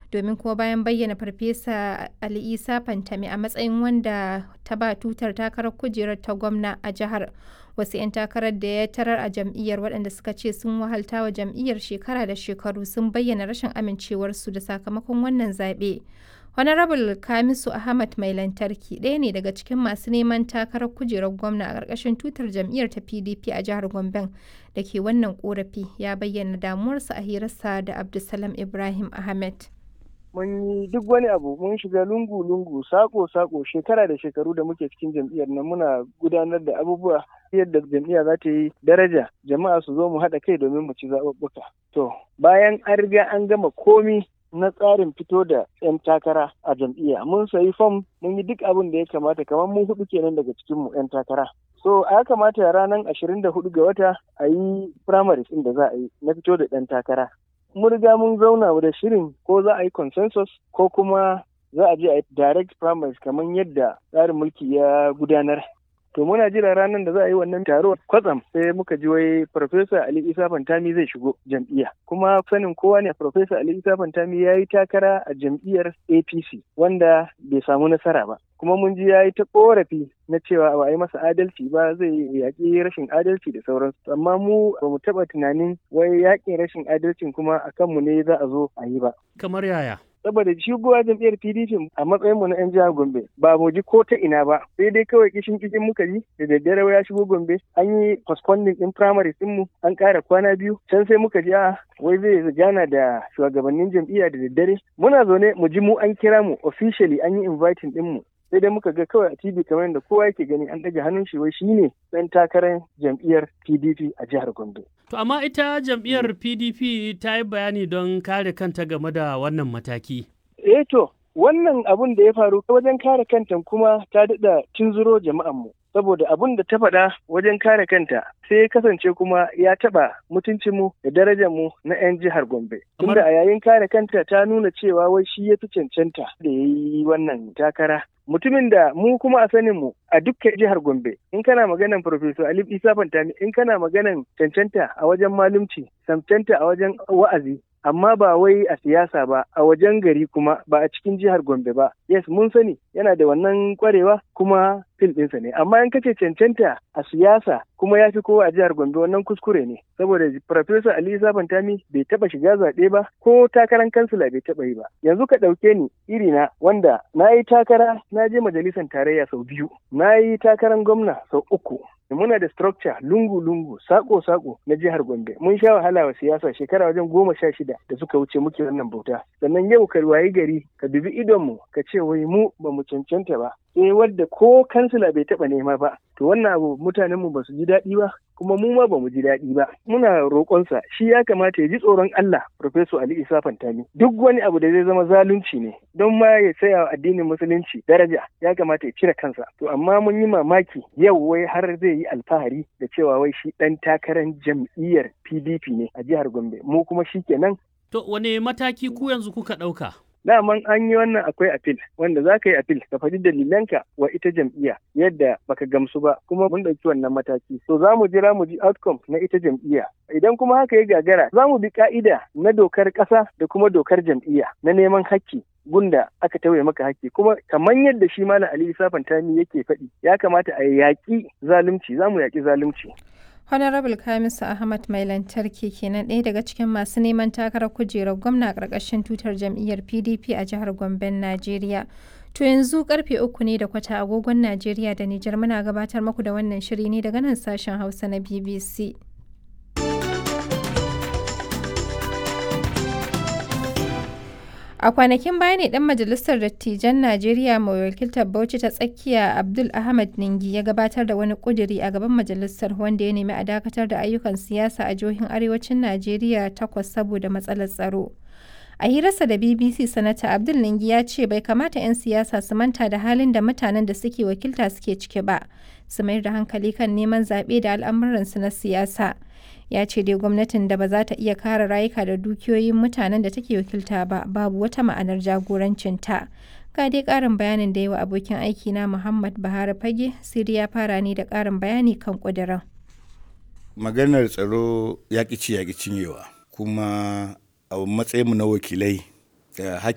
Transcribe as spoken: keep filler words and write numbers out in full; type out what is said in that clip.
domin kuwa bayan bayyana Farfesa Ali Isa Fantami a matsayin wanda ta ba tutar takarar kujerar ta gwamna a jihar, wasu 'yan takarar da ya tarar a jam'iyyar waɗanda suka ce sun wahalta wa jam'iyyar shekara da shekaru sun bayyana rashin amincewarsu da sakamakon wannan zaɓe. Honorable Kamisu Ahmad Mai Lantarki ɗaya ne daga cikin masu neman takarar kujerar gwamna a ƙarƙashin tutar jam'iyyar ta P D P a jihar Gomben da ke wannan ƙorafi, ya bayyana damuwarsa a hirarsa da Abdulsalam Ibrahim Ahmed. Mun yi duk wani abu, mun shiga lungu-lungu, sako-sako, shekara da shekaru da muke cikin jam'iyyar nan muna gudanar da abubuwa yadda jam'iyya za ta yi daraja, jama'a su zo mu haɗa kai domin mu ci zaɓuɓɓuka. To, bayan an riga an gama komi na tsarin fito da 'yan takara a jam'iyya, mun sayi fom, mun yi duk abin da ya kamata, kamar mun hudu kenan daga cikinmu 'yan takara. So, a kamata ranar ashirin da hudu ga wata a yi primaries ɗin da za a yi na fito da ɗan takara. Mun riga mun zauna da shirin ko za a yi consensus ko kuma za a je a yi direct primaries kamar yadda tsarin mulki ya gudanar. To muna jira ranar da za a yi wannan taro kwatsam sai muka ji wai Professor Ali Isa Fantami zai shigo jam'iyya. Kuma sanin kowa ne Professor Ali Isa Fantami ya yi takara a jam'iyyar A P C wanda bai samu nasara ba. Kuma mun ji ya yi ta korafi na cewa ba a yi masa adalci ba, zai yaƙi rashin adalci da sauransu. Amma mu ba mu taɓa tunanin wai yaƙin rashin adalcin kuma a kanmu ne za a zo a yi ba. Kamar yaya? Saboda shigowa jam'iyyar P D P a matsayinmu na 'yan jihar Gombe ba mu ji ko ta ina ba, sai dai kawai kishin kishin muka ji da daddare ya shigo Gombe, an yi postponing din primary mu an ƙara kwana biyu, can sai muka ji a wai zai gana da shugabannin jam'iyya da daddare. Muna zaune mu ji mu an kira mu officially, an yi inviting din mu, sai dai muka ga kawai a T V kamar yadda kowa yake gani an ɗaga hannun shi wai shine ɗan takarar jam'iyyar P D P a jihar Gombe. To amma ita jam'iyyar P D P ta yi bayani don kare kanta game da wannan mataki. Eh to, wannan abun da ya faru wajen kare kanta kuma ta daɗa tunzuro jama'anmu. Saboda abun da ta faɗa wajen kare kanta sai ya kasance kuma ya taɓa mutuncinmu da darajarmu na 'yan jihar Gombe. Tunda a yayin kare kanta ta nuna cewa wai shi ya fi cancanta da ya yi wannan takara. Mutumin da mu kuma a sanin mu a dukkan jihar Gombe, in kana maganan Professor Ali Isa Fantami, in kana maganan cancanta a wajen malumci, cancanta a wajen wa'azi, amma ba wai a siyasa ba, a wajen gari kuma ba a cikin jihar Gombe ba. Yes, mun sani yana da wannan kwarewa kuma fil ɗinsa ne, amma in kace cancanta a siyasa kuma ya fi kowa a jihar Gombe, wannan kuskure ne, saboda Professor Ali Isa Fantami bai taɓa shiga zaɓe ba ko takarar kansila bai taɓa yi ba. Yanzu ka ɗauke ni irina wanda na yi takara, na je majalisar tarayya sau biyu, na yi takarar gwamna sau uku. Muna da structure lungu-lungu, sako-sako na jihar Gombe. Mun sha wahala wa siyasa shekara wajen goma sha shida da suka wuce muke wannan bauta. Sannan yau ka wayi gari, ka dubi idonmu, ka ce wai mu ba mu cancanta ba. Sai wadda ko kansila bai taɓa nema ba. To wannan abu mutanenmu ba su ji daɗi ba, kuma mu ma ba mu ji daɗi ba. Muna roƙonsa, shi ya kamata ya ji tsoron Allah, Professor Ali Isa Fantami. Duk wani abu da zai zama zalunci ne, don ma ya tsaya wa addinin musulunci daraja, ya kamata ya cire kansa. To amma mun yi mamaki yau wai har zai yi alfahari da cewa wai shi ɗan takarar jam'iyyar P D P ne a jihar Gombe. Mu kuma shi kenan. To wane mataki ku yanzu kuka ɗauka? Daman an yi wannan akwai apil, wanda za ka yi apil ka faɗi dalilanka wa ita jam'iyya yadda baka gamsu ba, kuma mun ɗauki wannan mataki. So za mu jira mu ji outcome na ita jam'iyya. Idan kuma haka ya gagara, za mu bi ka'ida na dokar ƙasa da kuma dokar jam'iyya na neman hakki gunda aka tauye maka hakki, kuma kamar yadda shi Malam Ali Isa Fantami yake faɗi, ya kamata a yaƙi zalunci, za mu yaƙi zalunci. Honorable Kamisu Ahmad Mai Lantarki kenan ɗaya daga cikin masu neman takarar kujerar gwamna a ƙarƙashin tutar jam'iyyar P D P a jihar Gomben, Najeriya. To yanzu karfe uku ne da kwata agogon Najeriya da Nijar, muna gabatar muku da wannan shiri ne daga nan sashen Hausa na B B C. A kwanakin baya ne ɗan Majalisar Dattijan Najeriya mai wakiltar Bauchi ta Tsakiya Abdul Ahmad Ningi ya gabatar da wani ƙuduri a gaban majalisar wanda ya nemi a dakatar da ayyukan siyasa a jihohin arewacin Najeriya takwas saboda matsalar tsaro. A hirarsa da B B C, Sanata Abdul Ningi ya ce bai kamata 'yan siyasa su manta da halin da mutanen da suke wakilta suke ciki ba, su mayar da hankali kan neman zaɓe da al'amuransu na siyasa. Ya ce dai gwamnatin da ba za ta iya kare rayuka da dukiyoyin mutanen da take wakilta ba, babu wata ma'anar jagorancinta. Ga dai ƙarin bayanin da yawa abokin aiki na Muhammad Bahari Fage, Siri ya fara ne da ƙarin bayani kan ƙudurin. Maganar tsaro yaƙi ci yaƙi cinyewa, kuma a matsayinmu na wakilai